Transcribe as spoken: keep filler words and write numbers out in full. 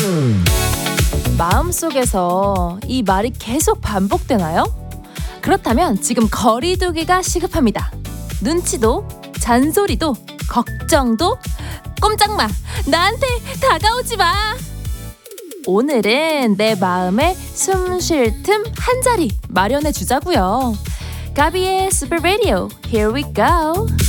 마음속에서 이 말이 계속 반복되나요? 그렇다면 지금 거리두기가 시급합니다. 눈치도, 잔소리도, 걱정도 꼼짝마! 나한테 다가오지 마! 오늘은 내 마음에 숨 쉴 틈 한 자리 마련해 주자고요. 가비의 슈퍼 라디오, here we go!